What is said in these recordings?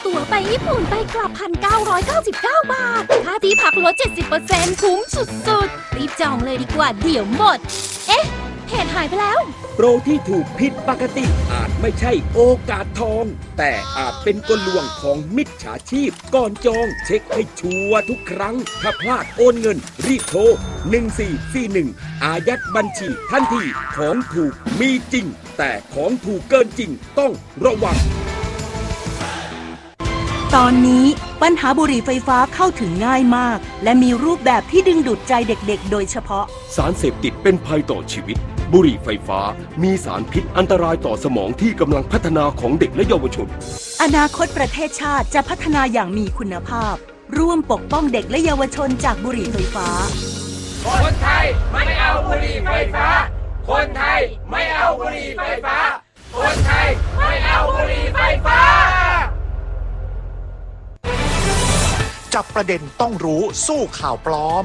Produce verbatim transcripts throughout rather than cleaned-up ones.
ตั๋วไปญี่ปุ่นไปกลับ หนึ่งพันเก้าร้อยเก้าสิบเก้า บาทค่าที่พักลด เจ็ดสิบเปอร์เซ็นต์ คุ้มสุดๆรีบจองเลยดีกว่าเดี๋ยวหมดเอ๊ะเพจหายไปแล้วโปรที่ถูกผิดปกติอาจไม่ใช่โอกาสทองแต่อาจเป็นกลลวงของมิจฉาชีพก่อนจองเช็คให้ชัวร์ทุกครั้งถ้าพลาดโอนเงินรีบโทรหนึ่งสี่สี่หนึ่งอายัดบัญชีทันทีของถูกมีจริงแต่ของถูกเกินจริงต้องระวังตอนนี้ปัญหาบุหรี่ไฟฟ้าเข้าถึงง่ายมากและมีรูปแบบที่ดึงดูดใจเด็กๆโดยเฉพาะสารเสพติดเป็นภัยต่อชีวิตบุหรี่ไฟฟ้ามีสารพิษอันตรายต่อสมองที่กำลังพัฒนาของเด็กและเยาวชนอนาคตประเทศชาติจะพัฒนาอย่างมีคุณภาพร่วมปกป้องเด็กและเยาวชนจากบุหรี่ไฟฟ้าคนไทยไม่เอาบุหรี่ไฟฟ้าคนไทยไม่เอาบุหรี่ไฟฟ้าคนไทยไม่เอาบุหรี่ไฟฟ้าจับประเด็นต้องรู้สู้ข่าวปลอม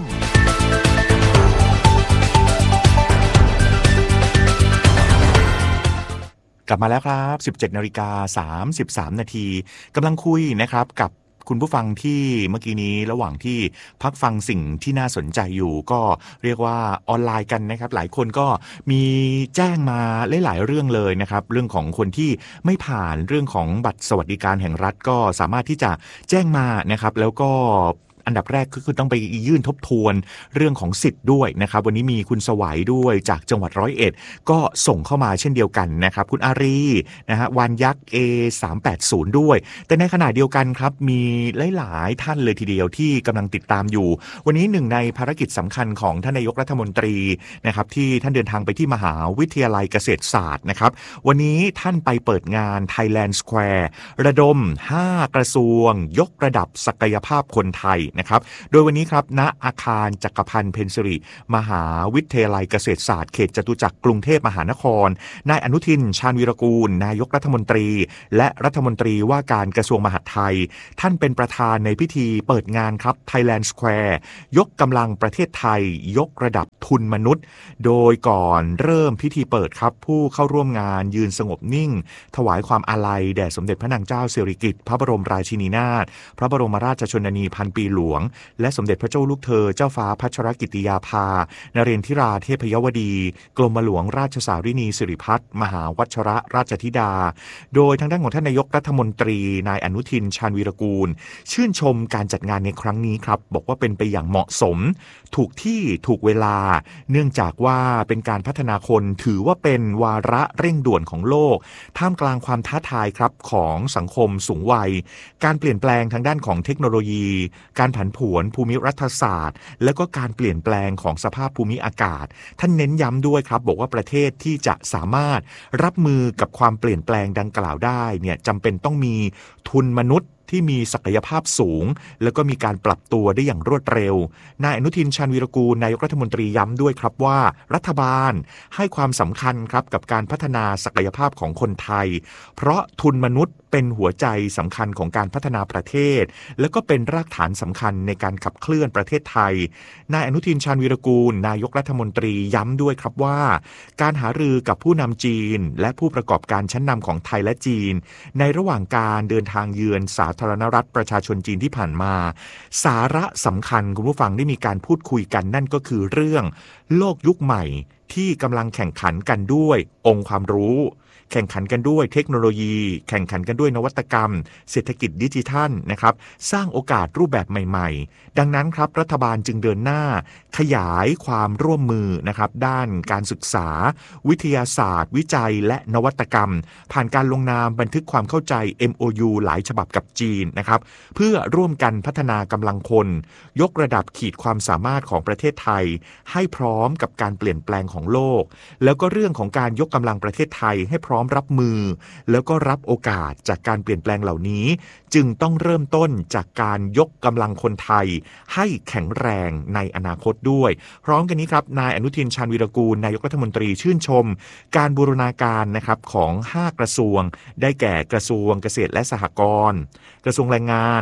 กลับมาแล้วครับ สิบเจ็ดนาฬิกาสามสิบสาม นาทีกำลังคุยนะครับกับคุณผู้ฟังที่เมื่อกี้นี้ระหว่างที่พักฟังสิ่งที่น่าสนใจอยู่ก็เรียกว่าออนไลน์กันนะครับหลายคนก็มีแจ้งมาหลายๆเรื่องเลยนะครับเรื่องของคนที่ไม่ผ่านเรื่องของบัตรสวัสดิการแห่งรัฐก็สามารถที่จะแจ้งมานะครับแล้วก็อันดับแรกก็คือต้องไปยื่นทบทวนเรื่องของสิทธิ์ด้วยนะครับวันนี้มีคุณสวัยด้วยจากจังหวัดร้อยเอ็ดก็ส่งเข้ามาเช่นเดียวกันนะครับคุณอารีนะฮะวานยักษ์ เอ สามแปดศูนย์ ด้วยแต่ในขณะเดียวกันครับมีหลายๆท่านเลยทีเดียวที่กำลังติดตามอยู่วันนี้หนึ่งในภารกิจสำคัญของท่านนายกรัฐมนตรีนะครับที่ท่านเดินทางไปที่มหาวิทยาลัยเกษตรศาสตร์นะครับวันนี้ท่านไปเปิดงาน Thailand Square ระดมห้ากระทรวงยกระดับศักยภาพคนไทยนะครับโดยวันนี้ครับณอาคารจักรพันธ์เพ็ญสิริมหาวิทยาลัยเกษตรศาสตร์เขตจตุจักรกรุงเทพมหานครนายอนุทินชาญวีรกูลนายกรัฐมนตรีและรัฐมนตรีว่าการกระทรวงมหาดไทยท่านเป็นประธานในพิธีเปิดงานครับ Thailand Square ยกกำลังประเทศไทยยกระดับทุนมนุษย์โดยก่อนเริ่มพิธีเปิดครับผู้เข้าร่วมงานยืนสงบนิ่งถวายความอาลัยแด่สมเด็จพระนางเจ้าสิริกิติ์พระบรมราชินีนาถพระบรมราชชนนีพันปีหลวงและสมเด็จพระเจ้าลูกเธอเจ้าฟ้าพัชรกิติยาภานเรนทิราเทพยวดีกรมหลวงราชสารินีสิริพัฒน์มหาวัชรราชธิดาโดยทางด้านของท่านนายกรัฐมนตรีนายอนุทินชาญวีรกูลชื่นชมการจัดงานในครั้งนี้ครับบอกว่าเป็นไปอย่างเหมาะสมถูกที่ถูกเวลาเนื่องจากว่าเป็นการพัฒนาคนถือว่าเป็นวาระเร่งด่วนของโลกท่ามกลางความท้าทายครับของสังคมสูงวัยการเปลี่ยนแปลงทางด้านของเทคโนโลยีการผันผวนภูมิรัฐศาสตร์แล้วก็การเปลี่ยนแปลงของสภาพภูมิอากาศท่านเน้นย้ำด้วยครับบอกว่าประเทศที่จะสามารถรับมือกับความเปลี่ยนแปลงดังกล่าวได้เนี่ยจำเป็นต้องมีทุนมนุษย์ที่มีศักยภาพสูงแล้วก็มีการปรับตัวได้อย่างรวดเร็วนายอนุทินชาญวีรกูลนายกรัฐมนตรีย้ำด้วยครับว่ารัฐบาลให้ความสำคัญครับกับการพัฒนาศักยภาพของคนไทยเพราะทุนมนุษย์เป็นหัวใจสำคัญของการพัฒนาประเทศและก็เป็นรากฐานสำคัญในการขับเคลื่อนประเทศไทยนายอนุทินชาญวีรกูลนายกรัฐมนตรีย้ำด้วยครับว่าการหารือกับผู้นำจีนและผู้ประกอบการชั้นนำของไทยและจีนในระหว่างการเดินทางเยือนสาธารณรัฐประชาชนจีนที่ผ่านมาสาระสำคัญคุณผู้ฟังได้มีการพูดคุยกันนั่นก็คือเรื่องโลกยุคใหม่ที่กำลังแข่งขันกันด้วยองค์ความรู้แข่งขันกันด้วยเทคโนโลยีแข่งขันกันด้วยนวัตกรรมเศรษฐกิจดิจิทัลนะครับสร้างโอกาสรูปแบบใหม่ๆดังนั้นครับรัฐบาลจึงเดินหน้าขยายความร่วมมือนะครับด้านการศึกษาวิทยาศาสตร์วิจัยและนวัตกรรมผ่านการลงนามบันทึกความเข้าใจ เอ็ม โอ ยู หลายฉบับกับจีนนะครับเพื่อร่วมกันพัฒนากำลังคนยกระดับขีดความสามารถของประเทศไทยให้พร้อมกับการเปลี่ยนแปลงของโลกแล้วก็เรื่องของการยกกำลังประเทศไทยให้พร้อมรับมือแล้วก็รับโอกาสจากการเปลี่ยนแปลงเหล่านี้จึงต้องเริ่มต้นจากการยกกำลังคนไทยให้แข็งแรงในอนาคตด้วยพร้อมกันนี้ครับนายอนุทินชาญวีรกูลนายกรัฐมนตรีชื่นชมการบูรณาการนะครับของห้ากระทรวงได้แก่กระทรวงเกษตรและสหกรณ์กระทรวงแรงงาน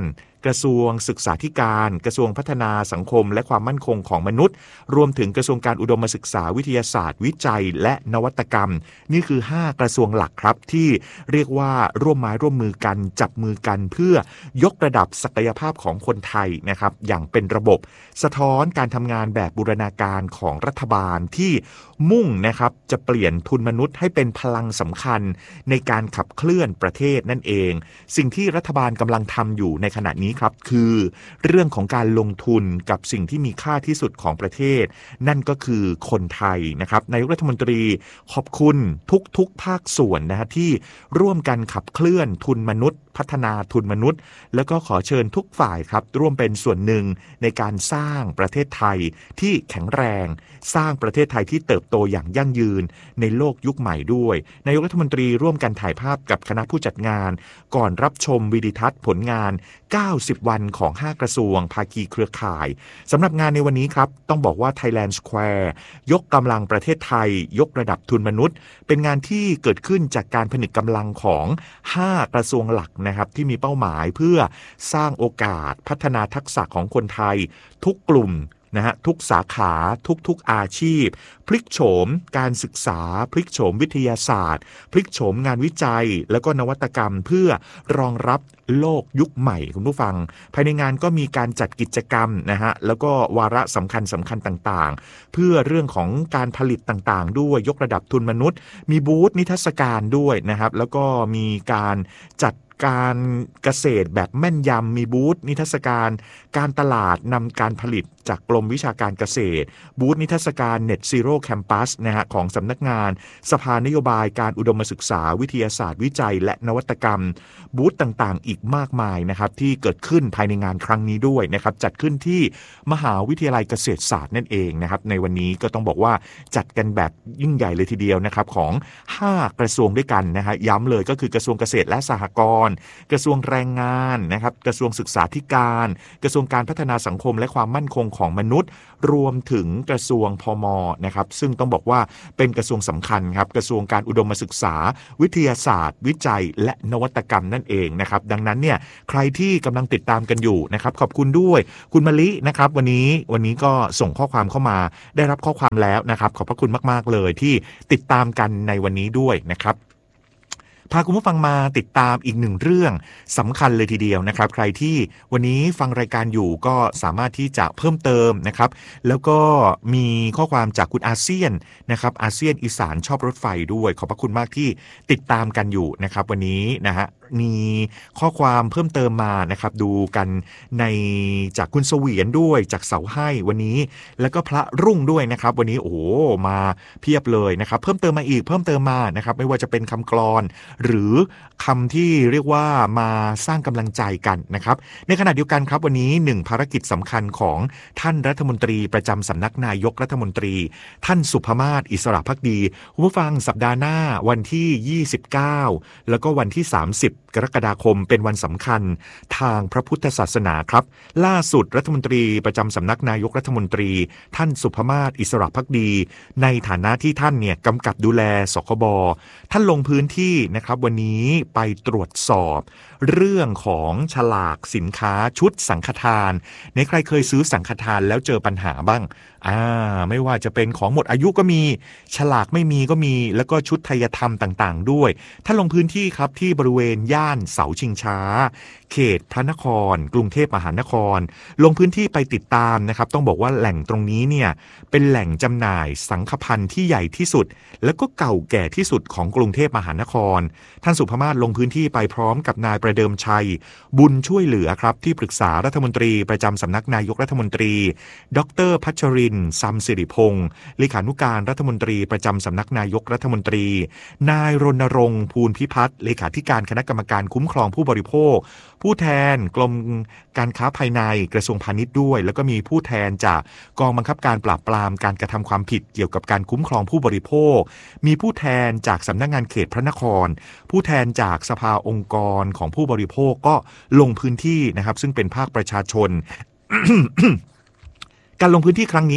กระทรวงศึกษาธิการกระทรวงพัฒนาสังคมและความมั่นคงของมนุษย์รวมถึงกระทรวงการอุดมศึกษาวิทยาศาสตร์วิจัยและนวัตกรรมนี่คือห้ากระทรวงหลักครับที่เรียกว่าร่วมไม้ร่วมมือกันจับมือกันเพื่อยกระดับศักยภาพของคนไทยนะครับอย่างเป็นระบบสะท้อนการทำงานแบบบูรณาการของรัฐบาลที่มุ่งนะครับจะเปลี่ยนทุนมนุษย์ให้เป็นพลังสำคัญในการขับเคลื่อนประเทศนั่นเองสิ่งที่รัฐบาลกำลังทำอยู่ในขณะนี้ครับคือเรื่องของการลงทุนกับสิ่งที่มีค่าที่สุดของประเทศนั่นก็คือคนไทยนะครับนายกรัฐมนตรีขอบคุณทุกๆภาคส่วนนะฮะที่ร่วมกันขับเคลื่อนทุนมนุษย์พัฒนาทุนมนุษย์แล้วก็ขอเชิญทุกฝ่ายครับร่วมเป็นส่วนหนึ่งในการสร้างประเทศไทยที่แข็งแรงสร้างประเทศไทยที่เติบโตอย่างยั่งยืนในโลกยุคใหม่ด้วยนายกรัฐมนตรีร่วมกันถ่ายภาพกับคณะผู้จัดงานก่อนรับชมวิดีทัศน์ผลงานเก้าสิบวันของห้ากระทรวงภาคีเครือข่ายสำหรับงานในวันนี้ครับต้องบอกว่า Thailand Square ยกกำลังประเทศไทยยกระดับทุนมนุษย์เป็นงานที่เกิดขึ้นจากการผนึกกำลังของห้ากระทรวงหลักนะครับที่มีเป้าหมายเพื่อสร้างโอกาสพัฒนาทักษะของคนไทยทุกกลุ่มนะฮะทุกสาขาทุกๆอาชีพพลิกโฉมการศึกษาพลิกโฉมวิทยาศาสตร์พลิกโฉมงานวิจัยแล้วก็นวัตกรรมเพื่อรองรับโลกยุคใหม่คุณผู้ฟังภายในงานก็มีการจัดกิจกรรมนะฮะแล้วก็วาระสำคัญสำคัญต่างๆเพื่อเรื่องของการผลิตต่างๆด้วยยกระดับทุนมนุษย์มีบูธนิทรรศการด้วยนะครับแล้วก็มีการจัดการเกษตรแบบแม่นยำมีบูธนิทรรศการการตลาดนำการผลิตจากกรมวิชาการเกษตรบูธนิทรรศการ Net Zero Campus นะฮะของสำนักงานสภานโยบายการอุดมศึกษาวิทยาศาสตร์วิจัยและนวัตกรรมบูธต่างๆอีกมากมายนะครับที่เกิดขึ้นภายในงานครั้งนี้ด้วยนะครับจัดขึ้นที่มหาวิทยาลัยเกษตรศาสตร์นั่นเองนะครับในวันนี้ก็ต้องบอกว่าจัดกันแบบยิ่งใหญ่เลยทีเดียวนะครับของห้ากระทรวงด้วยกันนะฮะย้ำเลยก็คือกระทรวงเกษตรและสหกรณ์กระทรวงแรงงานนะครับกระทรวงศึกษาธิการกระทรวงการพัฒนาสังคมและความมั่นคงของมนุษย์รวมถึงกระทรวงพม.นะครับซึ่งต้องบอกว่าเป็นกระทรวงสำคัญครับกระทรวงการอุดมศึกษาวิทยาศาสตร์วิจัยและนวัตกรรมนั่นเองนะครับดังนั้นเนี่ยใครที่กำลังติดตามกันอยู่นะครับขอบคุณด้วยคุณมะลินะครับวันนี้วันนี้ก็ส่งข้อความเข้ามาได้รับข้อความแล้วนะครับขอบพระคุณมากๆเลยที่ติดตามกันในวันนี้ด้วยนะครับพาคุณผู้ฟังมาติดตามอีกหนึ่งเรื่องสำคัญเลยทีเดียวนะครับใครที่วันนี้ฟังรายการอยู่ก็สามารถที่จะเพิ่มเติมนะครับแล้วก็มีข้อความจากคุณอาเซียนนะครับอาเซียนอีสานชอบรถไฟด้วยขอบพระคุณมากที่ติดตามกันอยู่นะครับวันนี้นะฮะมีข้อความเพิ่มเติมมานะครับดูกันในจากคุณเสวียนด้วยจากเสาให้วันนี้แล้วก็พระรุ่งด้วยนะครับวันนี้โอ้โหมาเพียบเลยนะครับเพิ่มเติมมาอีกเพิ่มเติมมานะครับไม่ว่าจะเป็นคำกลอนหรือคำที่เรียกว่ามาสร้างกำลังใจกันนะครับในขณะเดียวกันครับวันนี้หนึ่งภารกิจสำคัญของท่านรัฐมนตรีประจำสำนักนายกรัฐมนตรีท่านสุภมาศอิสระภักดีคุณผู้ฟังสัปดาห์หน้าวันที่ยี่สิบเก้าแล้วก็วันที่สามสิบกรกฎาคมเป็นวันสำคัญทางพระพุทธศาสนาครับล่าสุดรัฐมนตรีประจำสำนักนายกรัฐมนตรีท่านสุภมาศอิสระภักดีในฐานะที่ท่านเนี่ยกำกับดูแลสคบท่านลงพื้นที่นะครับวันนี้ไปตรวจสอบเรื่องของฉลากสินค้าชุดสังฆทานในใครเคยซื้อสังฆทานแล้วเจอปัญหาบ้างอ่าไม่ว่าจะเป็นของหมดอายุก็มีฉลากไม่มีก็มีแล้วก็ชุดไทยธรรมต่างๆด้วยท่านลงพื้นที่ครับที่บริเวณย่านเสาชิงช้าเขตพระนครกรุงเทพมหานครลงพื้นที่ไปติดตามนะครับต้องบอกว่าแหล่งตรงนี้เนี่ยเป็นแหล่งจำหน่ายสังฆพันธ์ที่ใหญ่ที่สุดแล้วก็เก่าแก่ที่สุดของกรุงเทพมหานครท่านสุภมาศลงพื้นที่ไปพร้อมกับนายประเดิมชัยบุญช่วยเหลือครับที่ปรึกษารัฐมนตรีประจำสำนักนายกรัฐมนตรีดร.พัชรินทร์ซัมสิริพงศ์เลขานุการรัฐมนตรีประจำสำนักนายกรัฐมนตรีนายรณรงค์ภูลพิพัฒน์เลขาธิการคณะกรรมการคุ้มครองผู้บริโภคผู้แทนกรมการค้าภายในกระทรวงพาณิชย์ด้วยแล้วก็มีผู้แทนจากกองบังคับการปราบปรามการกระทำความผิดเกี่ยวกับการคุ้มครองผู้บริโภคมีผู้แทนจากสำนักงานเขตพระนครผู้แทนจากสภาองค์กรของผู้บริโภคก็ลงพื้นที่นะครับซึ่งเป็นภาคประชาชน การลงพื้นที่ครั้งนี้ครับ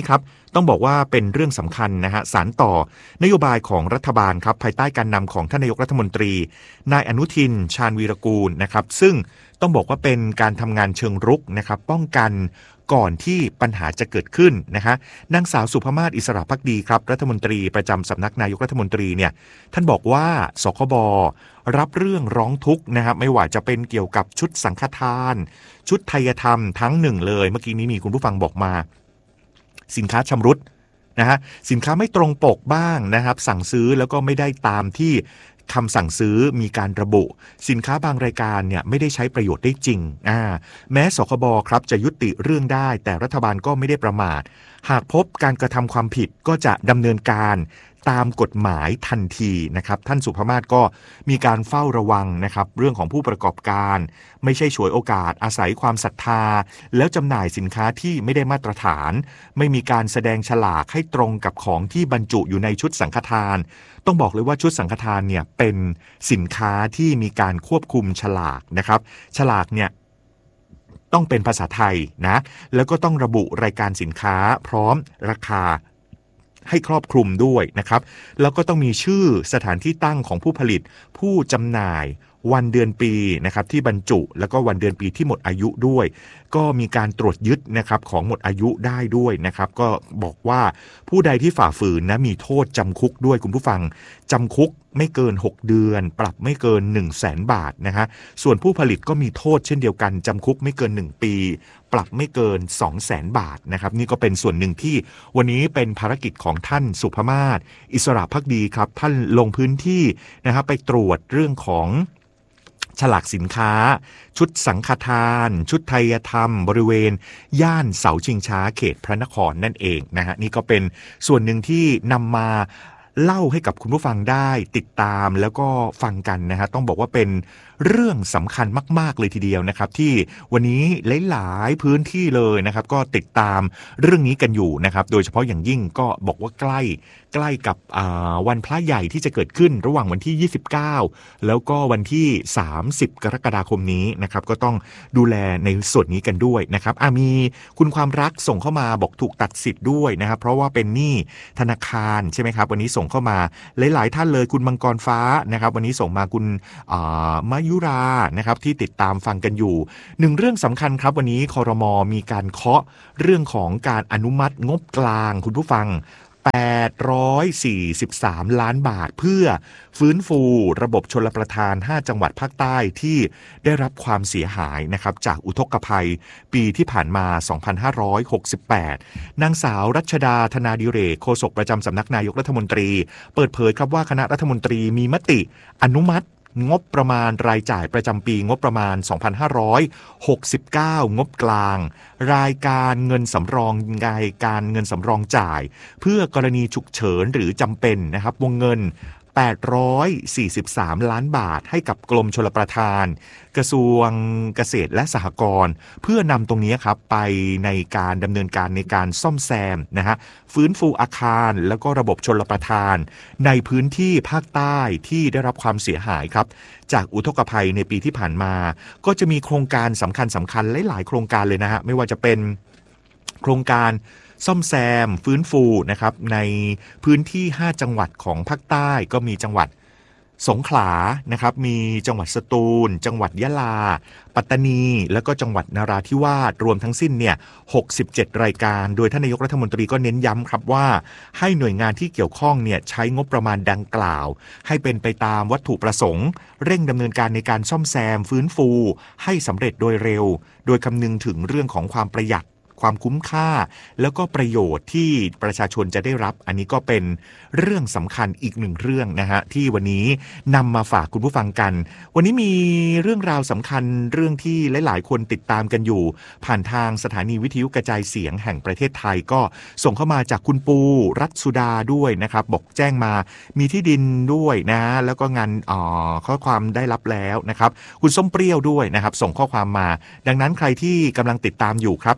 ต้องบอกว่าเป็นเรื่องสำคัญนะฮะสานต่อนโยบายของรัฐบาลครับภายใต้การนำของท่านนายกรัฐมนตรีนายอนุทินชาญวีรกูลนะครับซึ่งต้องบอกว่าเป็นการทำงานเชิงรุกนะครับป้องกันก่อนที่ปัญหาจะเกิดขึ้นนะฮะนางสาวสุภมาศอิสระภักดีครับรัฐมนตรีประจำสำนักนายกรัฐมนตรีเนี่ยท่านบอกว่าสคบรับเรื่องร้องทุกข์นะครับไม่ว่าจะเป็นเกี่ยวกับชุดสังฆทานชุดไทยธรรมทั้งหนึ่งเลยเมื่อกี้นี้มีคุณผู้ฟังบอกมาสินค้าชำรุดนะฮะสินค้าไม่ตรงปกบ้างนะครับสั่งซื้อแล้วก็ไม่ได้ตามที่คำสั่งซื้อมีการระบุสินค้าบางรายการเนี่ยไม่ได้ใช้ประโยชน์ได้จริงอ่าแม้สคบครับจะยุติเรื่องได้แต่รัฐบาลก็ไม่ได้ประมาทหากพบการกระทำความผิดก็จะดำเนินการตามกฎหมายทันทีนะครับท่านสุภมาศก็มีการเฝ้าระวังนะครับเรื่องของผู้ประกอบการไม่ใช่ฉวยโอกาสอาศัยความศรัทธาแล้วจำหน่ายสินค้าที่ไม่ได้มาตรฐานไม่มีการแสดงฉลากให้ตรงกับของที่บรรจุอยู่ในชุดสังฆทานต้องบอกเลยว่าชุดสังฆทานเนี่ยเป็นสินค้าที่มีการควบคุมฉลากนะครับฉลากเนี่ยต้องเป็นภาษาไทยนะแล้วก็ต้องระบุรายการสินค้าพร้อมราคาให้ครอบคลุมด้วยนะครับแล้วก็ต้องมีชื่อสถานที่ตั้งของผู้ผลิตผู้จำหน่ายวันเดือนปีนะครับที่บรรจุแล้วก็วันเดือนปีที่หมดอายุด้วยก็มีการตรวจยึดนะครับของหมดอายุได้ด้วยนะครับก็บอกว่าผู้ใดที่ฝ่าฝืนนะมีโทษจำคุกด้วยคุณผู้ฟังจำคุกไม่เกินหกเดือนปรับไม่เกิน หนึ่งแสน บาทนะฮะส่วนผู้ผลิตก็มีโทษเช่นเดียวกันจำคุกไม่เกินหนึ่งปีปรับไม่เกิน สองแสน บาทนะครับนี่ก็เป็นส่วนหนึ่งที่วันนี้เป็นภารกิจของท่านสุภมาศอิสระภักดีครับท่านลงพื้นที่นะครับไปตรวจเรื่องของฉลากสินค้าชุดสังฆทานชุดไทยธรรมบริเวณย่านเสาชิงช้าเขตพระนครนั่นเองนะฮะนี่ก็เป็นส่วนหนึ่งที่นำมาเล่าให้กับคุณผู้ฟังได้ติดตามแล้วก็ฟังกันนะฮะต้องบอกว่าเป็นเรื่องสำคัญมากๆเลยทีเดียวนะครับที่วันนี้หลายๆพื้นที่เลยนะครับก็ติดตามเรื่องนี้กันอยู่นะครับโดยเฉพาะอย่างยิ่งก็บอกว่าใกล้ใกล้กับวันพระใหญ่ที่จะเกิดขึ้นระหว่างวันที่ยี่สิบเก้าแล้วก็วันที่สามสิบกรกฎาคมนี้นะครับก็ต้องดูแลในส่วนนี้กันด้วยนะครับมีคุณความรักส่งเข้ามาบอกถูกตัดสิทธิ์ด้วยนะครับเพราะว่าเป็นหนี้ธนาคารใช่ไหมครับวันนี้ส่งเข้ามาหลายๆท่านเลยคุณมังกรฟ้านะครับวันนี้ส่งมาคุณมายุรานะครับที่ติดตามฟังกันอยู่หนึ่งเรื่องสำคัญครับวันนี้ครม.มีการเคาะเรื่องของการอนุมัติงบกลางคุณผู้ฟังแปดร้อยสี่สิบสามล้านบาทเพื่อฟื้นฟูระบบชลประทานห้าจังหวัดภาคใต้ที่ได้รับความเสียหายนะครับจากอุทกภัยปีที่ผ่านมาสองพันห้าร้อยหกสิบแปดนางสาวรัชดาธนาดิเรกโฆษกประจำสำนักนายกรัฐมนตรีเปิดเผยครับว่าคณะรัฐมนตรีมีมติอนุมัติงบประมาณรายจ่ายประจำปีงบประมาณสองพันห้าร้อยหกสิบเก้างบกลางรายการเงินสำรองรายการเงินสำรองจ่ายเพื่อกรณีฉุกเฉินหรือจำเป็นนะครับวงเงินแปดร้อยสี่สิบสามล้านบาทให้กับกรมชลประทานกระทรวงเกษตรและสหกรณ์เพื่อนำตรงนี้ครับไปในการดำเนินการในการซ่อมแซมนะฮะฟื้นฟูอาคารแล้วก็ระบบชลประทานในพื้นที่ภาคใต้ที่ได้รับความเสียหายครับจากอุทกภัยในปีที่ผ่านมาก็จะมีโครงการสำคัญสำคัญหลายๆโครงการเลยนะฮะไม่ว่าจะเป็นโครงการซ่อมแซมฟื้นฟูนะครับในพื้นที่ห้าจังหวัดของภาคใต้ก็มีจังหวัดสงขลานะครับมีจังหวัดสตูลจังหวัดยะลาปัตตานีแล้วก็จังหวัดนราธิวาสรวมทั้งสิ้นเนี่ยหกสิบเจ็ดรายการโดยท่านนายกรัฐมนตรีก็เน้นย้ำครับว่าให้หน่วยงานที่เกี่ยวข้องเนี่ยใช้งบประมาณดังกล่าวให้เป็นไปตามวัตถุประสงค์เร่งดำเนินการในการซ่อมแซมฟื้นฟูให้สำเร็จโดยเร็วโดยคำนึงถึงเรื่องของความประหยัดความคุ้มค่าแล้วก็ประโยชน์ที่ประชาชนจะได้รับอันนี้ก็เป็นเรื่องสำคัญอีกหนึ่งเรื่องนะฮะที่วันนี้นำมาฝากคุณผู้ฟังกันวันนี้มีเรื่องราวสำคัญเรื่องที่หลายๆคนติดตามกันอยู่ผ่านทางสถานีวิทยุกระจายเสียงแห่งประเทศไทยก็ส่งเข้ามาจากคุณปูรัตสุดาด้วยนะครับบอกแจ้งมามีที่ดินด้วยนะแล้วก็งานอ๋อข้อความได้รับแล้วนะครับคุณส้มเปรี้ยวด้วยนะครับส่งข้อความมาดังนั้นใครที่กำลังติดตามอยู่ครับไม่ว่าจะ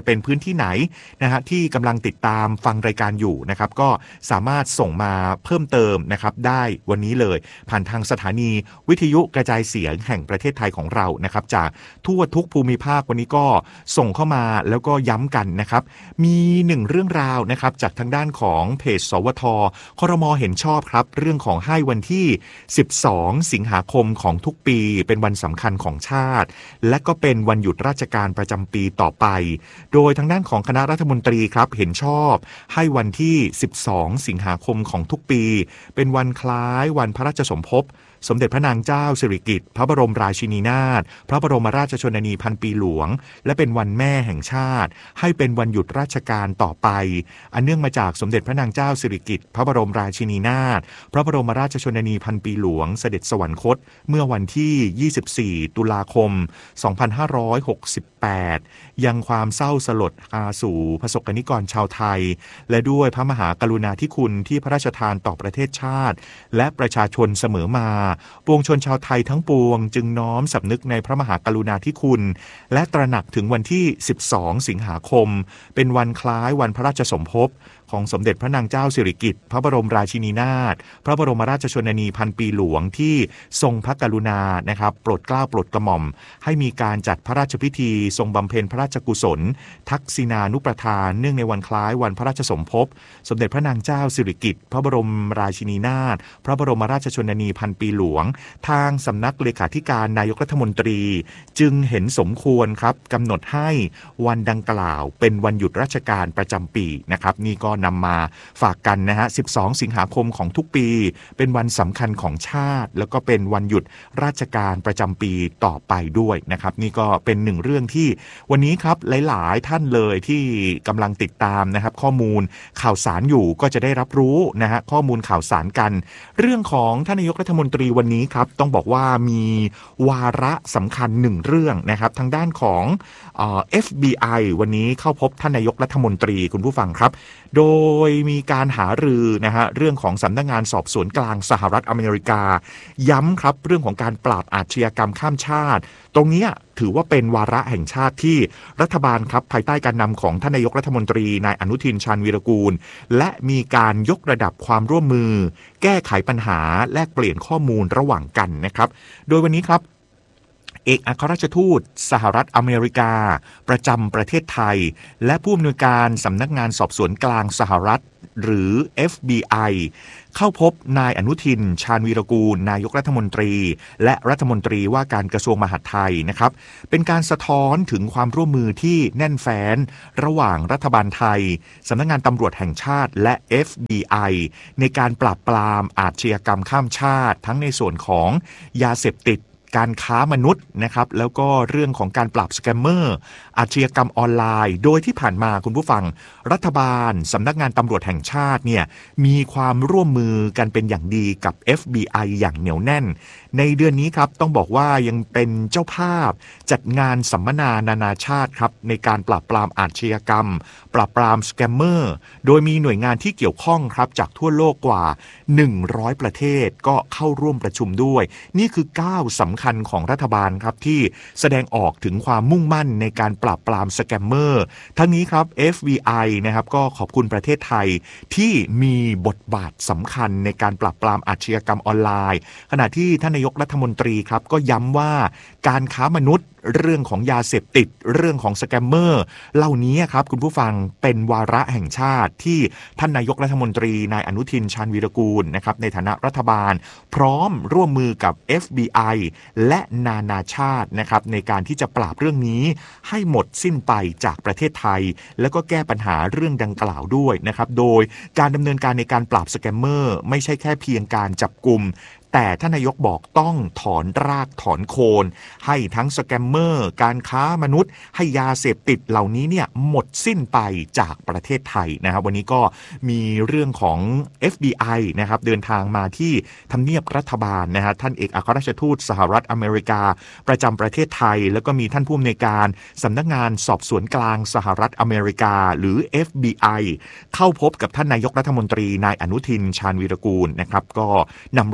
เป็นพื้นที่ไหนนะฮะที่กำลังติดตามฟังรายการอยู่นะครับก็สามารถส่งมาเพิ่มเติมนะครับได้วันนี้เลยผ่านทางสถานีวิทยุกระจายเสียงแห่งประเทศไทยของเรานะครับจากทั่วทุกภูมิภาควันนี้ก็ส่งเข้ามาแล้วก็ย้ำกันนะครับมีหนึ่งเรื่องราวนะครับจากทางด้านของเพจสวทครม.เห็นชอบครับเรื่องของให้วันที่สิบสองสิงหาคมของทุกปีเป็นวันสำคัญของชาติและก็เป็นวันหยุดราชการประจำปีต่อไปโดยทางด้านของคณะรัฐมนตรีครับเห็นชอบให้วันที่สิบสองสิงหาคมของทุกปีเป็นวันคล้ายวันพระราชสมภพสมเด็จพระนางเจ้าสิริกิติ์พระบรมราชินีนาถพระบรมราชชนนีพันปีหลวงและเป็นวันแม่แห่งชาติให้เป็นวันหยุดราชการต่อไปอันเนื่องมาจากสมเด็จพระนางเจ้าสิริกิติ์พระบรมราชินีนาถพระบรมราชชนนีพันปีหลวงเสด็จสวรรคตเมื่อวันที่ยี่สิบสี่ตุลาคมสองพันห้าร้อยหกสิบแปดยังความเศร้าสลดอาสู่ประสบกนิกรชาวไทยและด้วยพระมหากรุณาธิคุณที่พระราชทานต่อประเทศชาติและประชาชนเสมอมาปวงชนชาวไทยทั้งปวงจึงน้อมสำนึกในพระมหากรุณาธิคุณและตระหนักถึงวันที่สิบสองสิงหาคมเป็นวันคล้ายวันพระราชสมภพของสมเด็จพระนางเจ้าสิริกิติ์พระบรมราชินีนาถพระบรมราชชนนีพันปีหลวงที่ทรงพระกรุณานะครับโปรดเกล้าโปรดกระหม่อมให้มีการจัดพระราชพิธีทรงบำเพ็ญพระราชกุศลทักษิณานุประทานเนื่องในวันคล้ายวันพระราชสมภพสมเด็จพระนางเจ้าสิริกิติ์พระบรมราชินีนาถพระบรมราชชนนีพันปีหลวงทางสำนักเลขาธิการนายกรัฐมนตรีจึงเห็นสมควรครับกำหนดให้วันดังกล่าวเป็นวันหยุดราชการประจำปีนะครับนี่ก็นำมาฝากกันนะฮะสิบสองสิงหาคมของทุกปีเป็นวันสำคัญของชาติแล้วก็เป็นวันหยุดราชการประจำปีต่อไปด้วยนะครับนี่ก็เป็นหนึ่งเรื่องที่วันนี้ครับหลายๆท่านเลยที่กำลังติดตามนะครับข้อมูลข่าวสารอยู่ก็จะได้รับรู้นะฮะข้อมูลข่าวสารกันเรื่องของท่านนายกรัฐมนตรีวันนี้ครับต้องบอกว่ามีวาระสำคัญหนึ่งเรื่องนะครับทางด้านของเอ่อ เอฟ บี ไอ วันนี้เข้าพบท่านนายกรัฐมนตรีคุณผู้ฟังครับโดยมีการหารือนะฮะเรื่องของสำนักงานสอบสวนกลางสหรัฐอเมริกาย้ำครับเรื่องของการปราบอาชญากรรมข้ามชาติตรงนี้ถือว่าเป็นวาระแห่งชาติที่รัฐบาลครับภายใต้การนำของท่านนายกรัฐมนตรีนายอนุทินชาญวีรกูลและมีการยกระดับความร่วมมือแก้ไขปัญหาแลกเปลี่ยนข้อมูลระหว่างกันนะครับโดยวันนี้ครับเอกอัครราชทูตสหรัฐอเมริกาประจำประเทศไทยและผู้อำนวยการสำนักงานสอบสวนกลางสหรัฐหรือ เอฟ บี ไอ เข้าพบนายอนุทินชาญวีรกูลนายกรัฐมนตรีและรัฐมนตรีว่าการกระทรวงมหาดไทยนะครับเป็นการสะท้อนถึงความร่วมมือที่แน่นแฟ้นระหว่างรัฐบาลไทยสำนักงานตำรวจแห่งชาติและ เอฟ บี ไอ ในการปราบปรามอาชญากรรมข้ามชาติทั้งในส่วนของยาเสพติดการค้ามนุษย์นะครับแล้วก็เรื่องของการปราบสแกมเมอร์อาชญากรรมออนไลน์โดยที่ผ่านมาคุณผู้ฟังรัฐบาลสำนักงานตำรวจแห่งชาติเนี่ยมีความร่วมมือกันเป็นอย่างดีกับ เอฟ บี ไอ อย่างเหนียวแน่นในเดือนนี้ครับต้องบอกว่ายังเป็นเจ้าภาพจัดงานสัมมนานานาชาติครับในการปราบปรามอาชญากรรมปราบปรามสแกมเมอร์โดยมีหน่วยงานที่เกี่ยวข้องครับจากทั่วโลกกว่าหนึ่งร้อยประเทศก็เข้าร่วมประชุมด้วยนี่คือก้าวสำคัญของรัฐบาลครับที่แสดงออกถึงความมุ่งมั่นในการปราบปรามสแกมเมอร์ทั้งนี้ครับ เอฟ บี ไอ นะครับก็ขอบคุณประเทศไทยที่มีบทบาทสำคัญในการปราบปรามอาชญากรรมออนไลน์ขณะที่ท่านนายกรัฐมนตรีครับก็ย้ำว่าการค้ามนุษย์เรื่องของยาเสพติดเรื่องของสแกมเมอร์เหล่านี้ครับคุณผู้ฟังเป็นวาระแห่งชาติที่ท่านนายกรัฐมนตรีนายอนุทินชาญวีรกูลนะครับในฐานะรัฐบาลพร้อมร่วมมือกับ เอฟ บี ไอ และนานาชาตินะครับในการที่จะปราบเรื่องนี้ให้หมดสิ้นไปจากประเทศไทยแล้วก็แก้ปัญหาเรื่องดังกล่าวด้วยนะครับโดยการดำเนินการในการปราบสแกมเมอร์ไม่ใช่แค่เพียงการจับกุมแต่ท่านนายกบอกต้องถอนรากถอนโคนให้ทั้งสแกมเมอร์การค้ามนุษย์ให้ยาเสพติดเหล่านี้เนี่ยหมดสิ้นไปจากประเทศไทยนะครับวันนี้ก็มีเรื่องของ เอฟ บี ไอ นะครับเดินทางมาที่ทำเนียบรัฐบาลนะฮะท่านเอกอัครราชทูตสหรัฐอเมริกาประจำประเทศไทยแล้วก็มีท่านผู้อำนวยการสำนักงานสอบสวนกลางสหรัฐอเมริกาหรือ เอฟ บี ไอ เข้าพบกับท่านนายกรัฐมนตรีนายอนุทินชาญวีรกูลนะครับก็นำเรียนกับ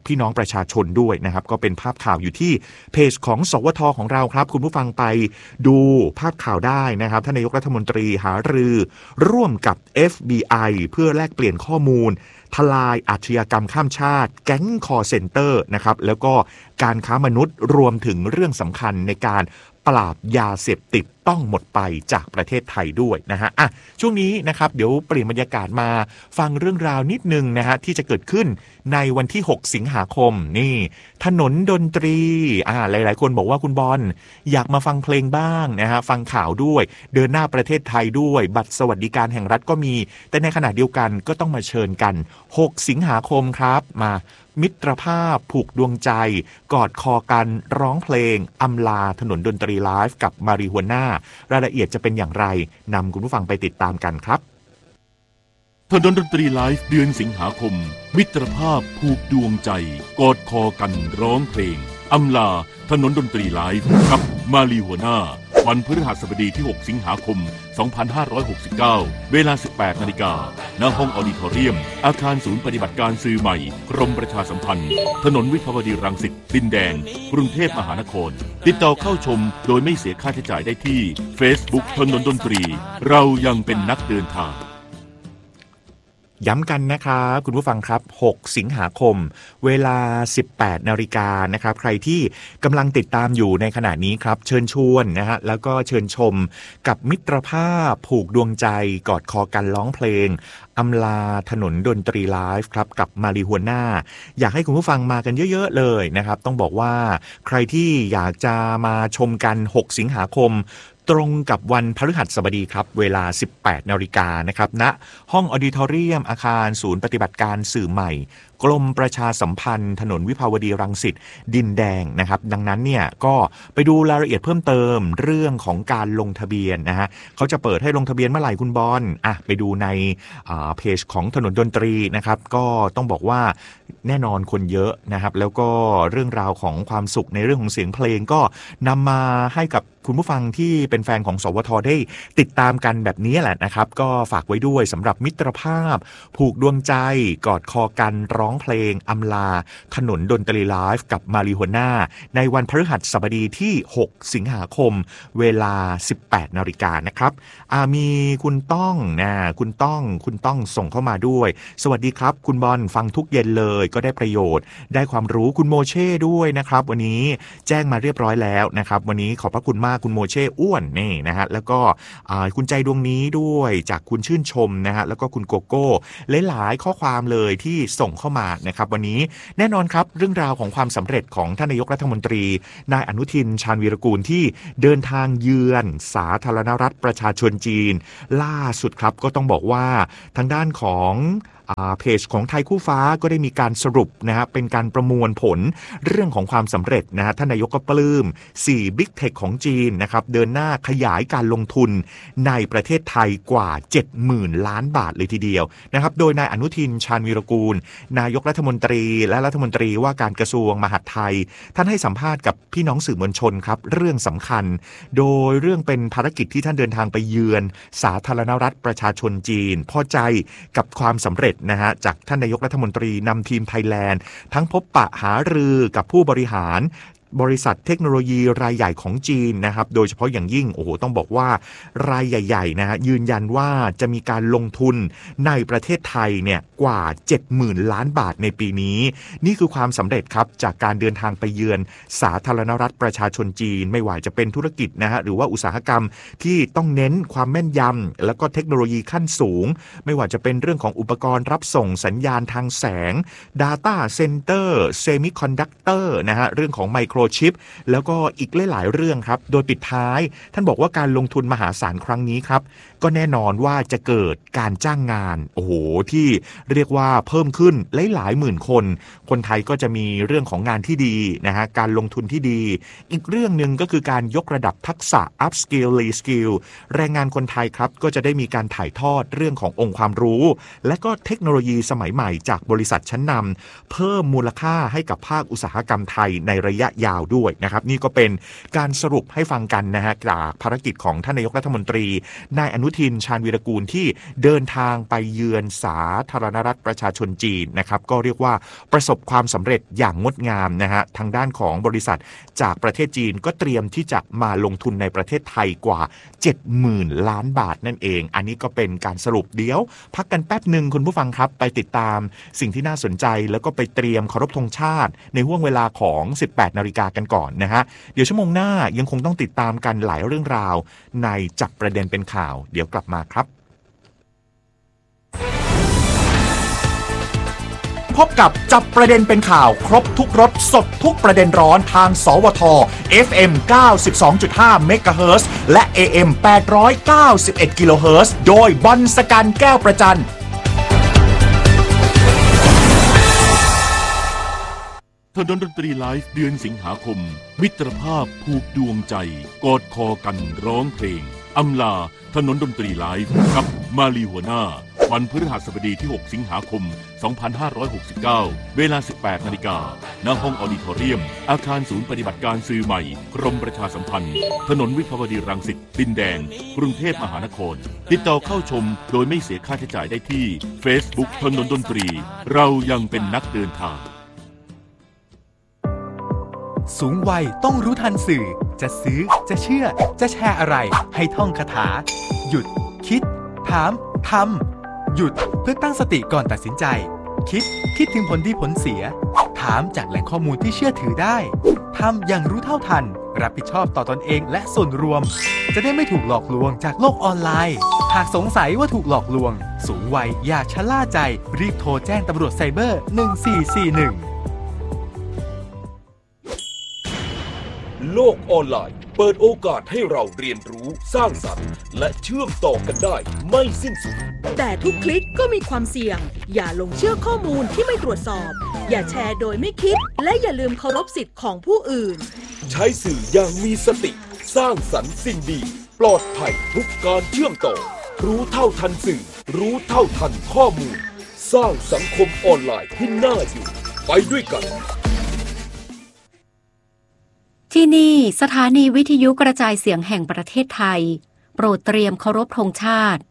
พี่น้องประชาชนด้วยนะครับก็เป็นภาพข่าวอยู่ที่เพจของสวทของเราครับคุณผู้ฟังไปดูภาพข่าวได้นะครับท่านนายกรัฐมนตรีหารือร่วมกับ เอฟ บี ไอ เพื่อแลกเปลี่ยนข้อมูลทลายอาชญากรรมข้ามชาติแก๊งคอร์เซ็นเตอร์นะครับแล้วก็การค้ามนุษย์รวมถึงเรื่องสำคัญในการปราบยาเสพติดต้องหมดไปจากประเทศไทยด้วยนะฮะอ่ะช่วงนี้นะครับเดี๋ยวเปลี่ยนบรรยากาศมาฟังเรื่องราวนิดนึงนะฮะที่จะเกิดขึ้นในวันที่หกสิงหาคมนี่ถนนดนตรีอ่าหลายๆคนบอกว่าคุณบอลอยากมาฟังเพลงบ้างนะฮะฟังข่าวด้วยเดินหน้าประเทศไทยด้วยบัตรสวัสดิการแห่งรัฐก็มีแต่ในขณะเดียวกันก็ต้องมาเชิญกันหกสิงหาคมครับมามิตรภาพผูกดวงใจกอดคอกันร้องเพลงอำลาถนนดนตรีไลฟ์กับมาริฮวน่ารายละเอียดจะเป็นอย่างไรนำคุณผู้ฟังไปติดตามกันครับถนนดนตรีไลฟ์เดือนสิงหาคมมิตรภาพผูกดวงใจกอดคอกันร้องเพลงอำลาถนนดนตรีไลฟ์กับมาริฮวน่าวันพฤหัสบดีที่หกสิงหาคมสองพันห้าร้อยหกสิบเก้าเวลา สิบแปดนาฬิกา ณ ห้องออดิทอเรียมอาคารศูนย์ปฏิบัติการสื่อใหม่กรมประชาสัมพันธ์ถนนวิภาวดีรังสิตดินแดงกรุงเทพมหานครติดต่อเข้าชมโดยไม่เสียค่าใช้จ่ายได้ที่ Facebook ถนนดนตรีเรายังเป็นนักเดินทางย้ำกันนะครับคุณผู้ฟังครับหกสิงหาคมเวลา สิบแปดนาฬิกานะครับใครที่กำลังติดตามอยู่ในขณะนี้ครับเชิญชวนนะฮะแล้วก็เชิญชมกับมิตรภาพผูกดวงใจกอดคอกันร้องเพลงอำลาถนนดนตรีไลฟ์ครับกับมาริฮวน่าอยากให้คุณผู้ฟังมากันเยอะๆเลยนะครับต้องบอกว่าใครที่อยากจะมาชมกันหกสิงหาคมตรงกับวันพฤหัสบดีครับเวลา สิบแปดนาฬิกานะครับณห้องออดิทอเรียมอาคารศูนย์ปฏิบัติการสื่อใหม่กรมประชาสัมพันธ์ถนนวิภาวดีรังสิตดินแดงนะครับดังนั้นเนี่ยก็ไปดูรายละเอียดเพิ่มเติมเรื่องของการลงทะเบียนนะฮะเขาจะเปิดให้ลงทะเบียนเมื่อไหร่คุณบอลอ่ะไปดูในเพจของถนนดนตรีนะครับก็ต้องบอกว่าแน่นอนคนเยอะนะครับแล้วก็เรื่องราวของความสุขในเรื่องของเสียงเพลงก็นำมาให้กับคุณผู้ฟังที่เป็นแฟนของสวทได้ติดตามกันแบบนี้แหละนะครับก็ฝากไว้ด้วยสำหรับมิตรภาพผูกดวงใจกอดคอกันร้องเพลงอำลาถนนดนตรีไลฟ์กับมาริฮวน่าในวันพฤหัสบดีที่หกสิงหาคมเวลา สิบแปดนาฬิกานะครับอามีคุณต้องนะคุณต้องคุณต้องส่งเข้ามาด้วยสวัสดีครับคุณบอลฟังทุกเย็นเลยก็ได้ประโยชน์ได้ความรู้คุณโมเช่ด้วยนะครับวันนี้แจ้งมาเรียบร้อยแล้วนะครับวันนี้ขอบพระคุณมากคุณโมเช่อ้วนนี่นะฮะแล้วก็คุณใจดวงนี้ด้วยจากคุณชื่นชมนะฮะแล้วก็คุณโกโก้หลายๆข้อความเลยที่ส่งเข้ามานะครับวันนี้แน่นอนครับเรื่องราวของความสำเร็จของท่านนายกรัฐมนตรีนายอนุทินชาญวีรกูลที่เดินทางเยือนสาธารณรัฐประชาชนจีนล่าสุดครับก็ต้องบอกว่าทางด้านของเพจของไทยคู่ฟ้าก็ได้มีการสรุปนะฮะเป็นการประมวลผลเรื่องของความสำเร็จนะฮะท่านนายกก็ปลื้มสี่ Big Tech ของจีนนะครับเดินหน้าขยายการลงทุนในประเทศไทยกว่า เจ็ดหมื่น ล้านบาทเลยทีเดียวนะครับโดยนายอนุทินชาญวีรกูลนายกรัฐมนตรีและรัฐมนตรีว่าการกระทรวงมหาดไทยท่านให้สัมภาษณ์กับพี่น้องสื่อมวลชนครับเรื่องสำคัญโดยเรื่องเป็นภารกิจที่ท่านเดินทางไปเยือนสาธารณรัฐประชาชนจีนพอใจกับความสำเร็จนะฮะจากท่านนายกรัฐมนตรีนำทีมไทยแลนด์ทั้งพบปะหารือกับผู้บริหารบริษัทเทคโนโลยีรายใหญ่ของจีนนะครับโดยเฉพาะอย่างยิ่งโอ้โหต้องบอกว่ารายใหญ่ๆนะฮะยืนยันว่าจะมีการลงทุนในประเทศไทยเนี่ยกว่า เจ็ดหมื่น ล้านบาทในปีนี้นี่คือความสำเร็จครับจากการเดินทางไปเยือนสาธารณรัฐประชาชนจีนไม่ว่าจะเป็นธุรกิจนะฮะหรือว่าอุตสาหกรรมที่ต้องเน้นความแม่นยำแล้วก็เทคโนโลยีขั้นสูงไม่ว่าจะเป็นเรื่องของอุปกรณ์รับส่งสัญญาณทางแสง Data Center Semiconductor นะฮะเรื่องของไมโครชิปแล้วก็อีกหลายๆเรื่องครับโดยปิดท้ายท่านบอกว่าการลงทุนมหาศาลครั้งนี้ครับก็แน่นอนว่าจะเกิดการจ้างงานโอ้โหที่เรียกว่าเพิ่มขึ้นหลายๆหมื่นคนคนไทยก็จะมีเรื่องของงานที่ดีนะฮะการลงทุนที่ดีอีกเรื่องนึงก็คือการยกระดับทักษะ up skill re skill แรงงานคนไทยครับก็จะได้มีการถ่ายทอดเรื่องขององค์ความรู้และก็เทคโนโลยีสมัยใหม่จากบริษัทชั้นนำเพิ่มมูลค่าให้กับภาคอุตสาหกรรมไทยในระยะยาวด้วยนะครับนี่ก็เป็นการสรุปให้ฟังกันนะฮะจากภารกิจของท่านนายกรัฐมนตรีนายอนุทินชาญวีรกูลที่เดินทางไปเยือนสาธารณรัฐประชาชนจีนนะครับก็เรียกว่าประสบความสำเร็จอย่างงดงามนะฮะทางด้านของบริษัทจากประเทศจีนก็เตรียมที่จะมาลงทุนในประเทศไทยกว่า เจ็ดหมื่น ล้านบาทนั่นเองอันนี้ก็เป็นการสรุปเดี๋ยวพักกันแป๊บหนึ่งคุณผู้ฟังครับไปติดตามสิ่งที่น่าสนใจแล้วก็ไปเตรียมเคารพธงชาติในห่วงเวลาของ สิบแปดนาฬิกากันก่อนนะฮะเดี๋ยวชั่วโมงหน้ายังคงต้องติดตามกันหลายเรื่องราวในจับประเด็นเป็นข่าวเดี๋ยวกลับมาครับพบกับจับประเด็นเป็นข่าวครบทุกรสสดทุกประเด็นร้อนทางสวท เอฟ เอ็ม เก้าสิบสองจุดห้า เมกะเฮิรตซ์และ เอ เอ็ม แปดร้อยเก้าสิบเอ็ด กิโลเฮิรตซ์โดยบอลสกันแก้วประจันถนนดนตรีไลฟ์เดือนสิงหาคมมิตรภาพผูกดวงใจกอดคอกันร้องเพลงอำลาถนนดนตรีไลฟ์กับมาลีหัวหน้าวันพฤหัสบดีที่หกสิงหาคมสองพันห้าร้อยหกสิบเก้าเวลา สิบแปดนาฬิกา ณ ห้องออดิทอเรียมอาคารศูนย์ปฏิบัติการสื่อใหม่กรมประชาสัมพันธ์ถนนวิภาวดีรังสิตดินแดงกรุงเทพมหานครติดต่อเข้าชมโดยไม่เสียค่าใช้จ่ายได้ที่ Facebook ถนนดนตรีเรายังเป็นนักเดินทางสูงวัยต้องรู้ทันสื่อจะซื้อจะเชื่อจะแชร์อะไรให้ท่องคาถาหยุดคิดถามทำหยุดเพื่อตั้งสติก่อนตัดสินใจคิดคิดถึงผลดีผลเสียถามจากแหล่งข้อมูลที่เชื่อถือได้ทำอย่างรู้เท่าทันรับผิดชอบต่อตนเองและส่วนรวมจะได้ไม่ถูกหลอกลวงจากโลกออนไลน์หากสงสัยว่าถูกหลอกลวงสูงวัยอย่าชะล่าใจรีบโทรแจ้งตำรวจไซเบอร์หนึ่งสี่สี่หนึ่งโลกออนไลน์เปิดโอกาสให้เราเรียนรู้สร้างสรรค์และเชื่อมต่อกันได้ไม่สิ้นสุดแต่ทุกคลิกก็มีความเสี่ยงอย่าลงเชื่อข้อมูลที่ไม่ตรวจสอบอย่าแชร์โดยไม่คิดและอย่าลืมเคารพสิทธิ์ของผู้อื่นใช้สื่ออย่างมีสติสร้างสรรค์สิ่งดีปลอดภัยทุกการเชื่อมต่อรู้เท่าทันสื่อรู้เท่าทันข้อมูลสร้างสังคมออนไลน์ที่น่าอยู่ไปด้วยกันที่นี่สถานีวิทยุกระจายเสียงแห่งประเทศไทยโปรดเตรียมเคารพธงชาติ